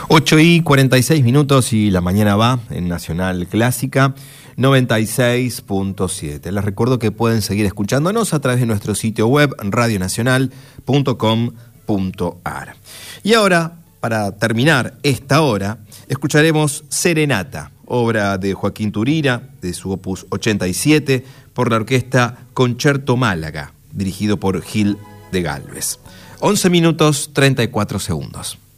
8:46 y la mañana va en Nacional Clásica 96.7. Les recuerdo que pueden seguir escuchándonos a través de nuestro sitio web radionacional.com.ar. Y ahora, para terminar esta hora, escucharemos Serenata, obra de Joaquín Turina, de su opus 87, por la orquesta Concerto Málaga, dirigido por Gil de Gálvez. 11 minutos 34 segundos.